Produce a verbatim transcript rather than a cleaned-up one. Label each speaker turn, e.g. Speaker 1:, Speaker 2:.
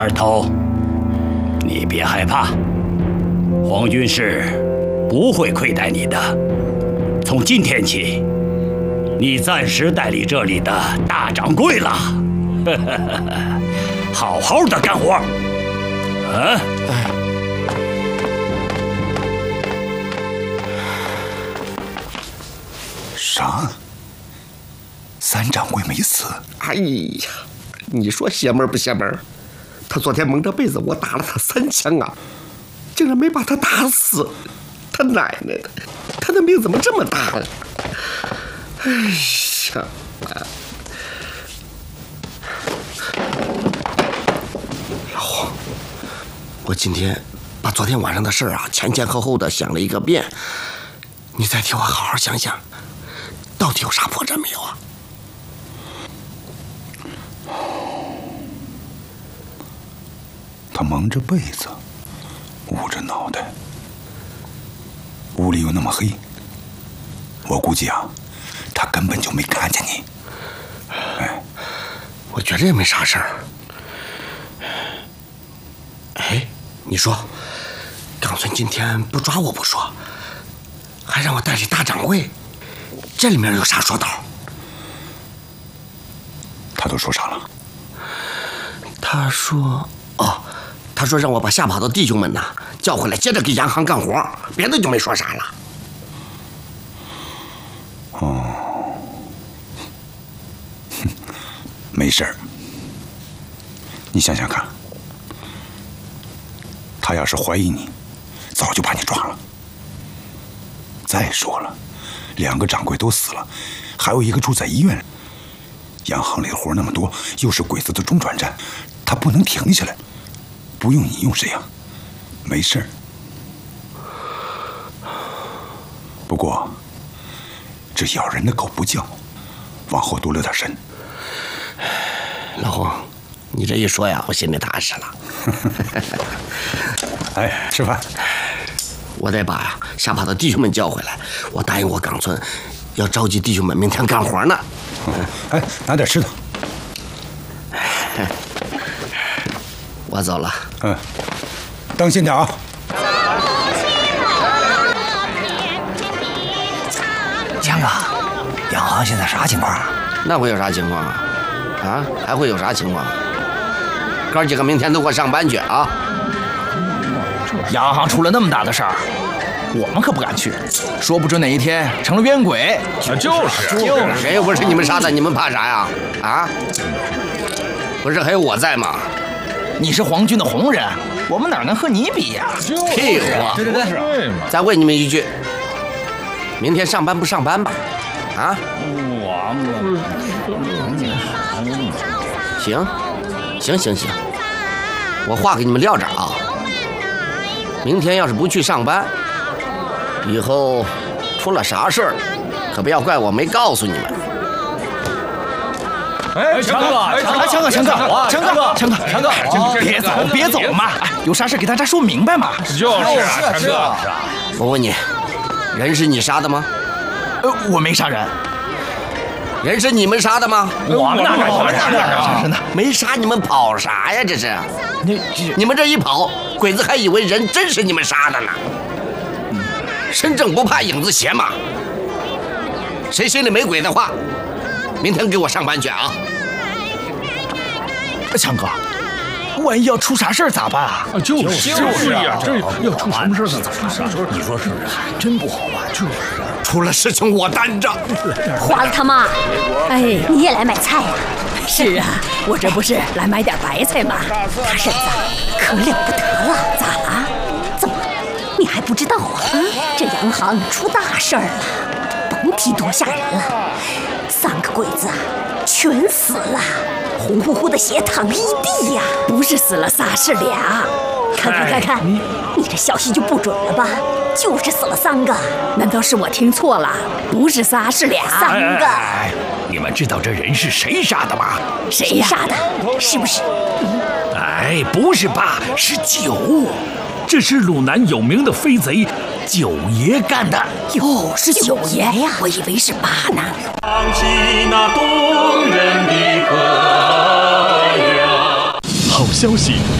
Speaker 1: 二头，你别害怕，皇军是不会亏待你的。从今天起，你暂时代理这里的大掌柜了。好好的干活。啊！
Speaker 2: 啥？三掌柜没死？
Speaker 3: 哎呀，你说邪门不邪门？他昨天蒙着被子，我打了他三枪啊，竟然没把他打死。他奶奶的，他的命怎么这么大呀？哎呀！老黄，我今天把昨天晚上的事啊前前后后的想了一个遍，你再替我好好想想，到底有啥破绽没有啊？
Speaker 2: 他蒙着被子，捂着脑袋，屋里又那么黑，我估计啊，他根本就没看见你。哎，
Speaker 3: 我觉着也没啥事儿。哎，你说，冈村今天不抓我不说，还让我代理大掌柜，这里面有啥说道？
Speaker 2: 他都说啥了？
Speaker 3: 他说，哦。他说让我把吓跑的弟兄们呐叫回来，接着给洋行干活，别的就没说啥了。
Speaker 2: 哦，没事儿。你想想看，他要是怀疑你，早就把你抓了。再说了，两个掌柜都死了，还有一个住在医院里。洋行里的活那么多，又是鬼子的中转站，他不能停下来。不用你用谁呀？没事儿。不过，这咬人的狗不叫，往后多留点神。
Speaker 3: 老黄，你这一说呀，我心里踏实了。
Speaker 2: 哎，吃饭。
Speaker 3: 我得把呀吓跑的弟兄们叫回来。我答应过冈村，要召集弟兄们明天干活呢。
Speaker 2: 嗯、哎，拿点吃的。
Speaker 3: 我走了。
Speaker 2: 嗯，当心点啊！
Speaker 4: 强哥，洋行现在啥情况？
Speaker 3: 那会有啥情况啊？啊，还会有啥情况？哥几个明天都给我上班去啊！
Speaker 4: 洋行出了那么大的事儿，我们可不敢去，说不准哪一天成了冤鬼。
Speaker 5: 就是
Speaker 3: 就是，谁又不是你们杀的，你们怕啥呀？啊？不是还有我在吗？
Speaker 4: 你是皇军的红人，我们哪能和你比呀？
Speaker 3: 屁话！
Speaker 4: 对对对，
Speaker 3: 再问你们一句，明天上班不上班吧？啊？
Speaker 5: 我们
Speaker 3: 行，行行行，我话给你们撂这儿啊。明天要是不去上班，以后出了啥事儿，可不要怪我没告诉你们。
Speaker 5: 哎，强哥，
Speaker 4: 强哥，强哥，强哥，强哥，强哥，强哥，别走，别走嘛！哎，有啥事给大家说明白嘛。
Speaker 5: 就是啊，强哥。
Speaker 3: 我问你，人是你杀的吗？
Speaker 4: 呃，我没杀人。
Speaker 3: 人是你们杀的吗？
Speaker 4: 我们哪敢杀人？
Speaker 3: 真的没杀，你们跑啥呀？这是，你们这一跑，鬼子还以为人真是你们杀的呢。身正不怕影子斜嘛。谁心里没鬼的话，明天给我上班去啊！
Speaker 4: 强哥，万一要出啥事儿咋办啊？
Speaker 5: 就是就是呀，这要出什么事儿？咋办？
Speaker 4: 你说是不是？真不好办。就是啊，
Speaker 3: 出了事情我担着。
Speaker 6: 花子他妈，哎，你也来买菜呀？是啊，我这不是来买点白菜吗？他婶子可了不得了，咋了？怎么，你还不知道啊？这洋行出大事儿了，甭提多吓人了。三个鬼子啊，全死了，红乎乎的血淌一地呀！不是死了仨，是俩。看看看看，你这消息就不准了吧？就是死了三个。难道是我听错了？不是仨，是俩。三个。
Speaker 4: 哎，你们知道这人是谁杀的吗？
Speaker 6: 谁杀的？是不是？
Speaker 4: 哎，不是八，是九。
Speaker 7: 这是鲁南有名的飞贼九爷干的。
Speaker 6: 哟，是九爷呀！我以为是八呢。
Speaker 8: 唱起那动人的歌谣。
Speaker 7: 好
Speaker 8: 消息。